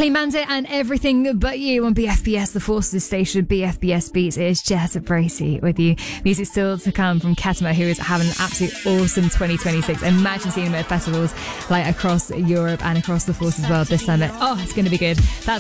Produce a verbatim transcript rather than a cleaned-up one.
Clean Bandit and Everything But You on B F B S, the Forces station, B F B S Beats. It is Jess Bracey with you. Music still to come from Ketama, who is having an absolutely awesome twenty twenty-six. Imagine seeing them at festivals like across Europe and across the Forces world this summer. Oh, it's going to be good. That's